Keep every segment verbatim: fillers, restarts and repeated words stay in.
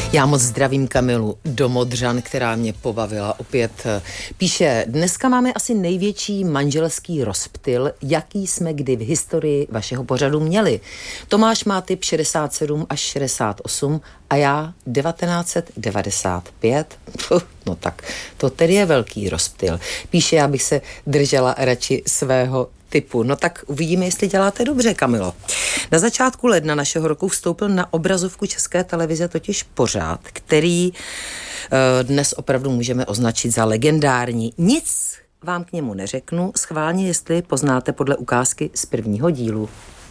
Já moc zdravím Kamilu do Modřan, která mě pobavila opět. Píše, dneska máme asi největší manželský rozptyl, jaký jsme kdy v historii vašeho pořadu měli. Tomáš má typ šedesát sedm až šedesát osm a já devatenáct devadesát pět. No tak, to tedy je velký rozptyl. Píše, já bych se držela radši svého typu. No tak uvidíme, jestli děláte dobře, Kamilo. Na začátku ledna našeho roku vstoupil na obrazovku České televize totiž pořad, který e, dnes opravdu můžeme označit za legendární. Nic vám k němu neřeknu, schválně, jestli poznáte podle ukázky z prvního dílu.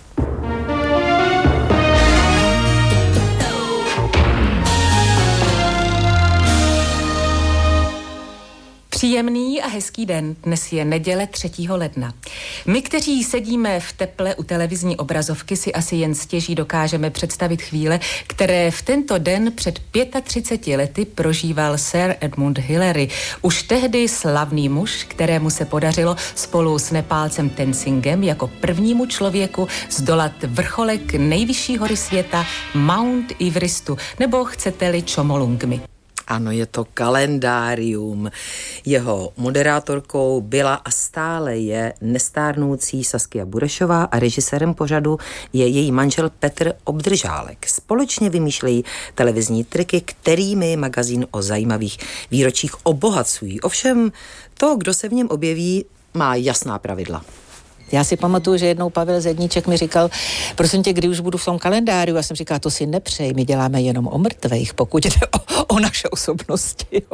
Příjemný a hezký den, dnes je neděle třetího ledna. My, kteří sedíme v teple u televizní obrazovky, si asi jen stěží dokážeme představit chvíle, které v tento den před třiceti pěti lety prožíval Sir Edmund Hillary. Už tehdy slavný muž, kterému se podařilo spolu s Nepálcem Tenzingem jako prvnímu člověku zdolat vrcholek nejvyšší hory světa Mount Everestu, nebo chcete-li Chomolungmy. Ano, je to kalendárium. Jeho moderátorkou byla a stále je nestárnoucí Saskia Burešová a režisérem pořadu je její manžel Petr Obdržálek. Společně vymýšlejí televizní triky, kterými magazín o zajímavých výročích obohacují. Ovšem to, kdo se v něm objeví, má jasná pravidla. Já si pamatuju, že jednou Pavel Zedníček mi říkal, prosím tě, kdy už budu v tom kalendáriu, já jsem říkala, to si nepřej, my děláme jenom o mrtvejch, pokud jde o, o naše osobnosti. Jo.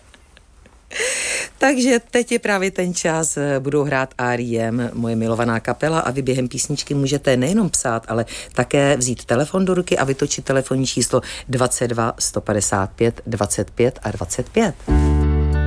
Takže teď je právě ten čas, budou hrát R E M, moje milovaná kapela, a vy během písničky můžete nejenom psát, ale také vzít telefon do ruky a vytočit telefonní číslo dvacet dva sto padesát pět dvacet pět a dvacet pět.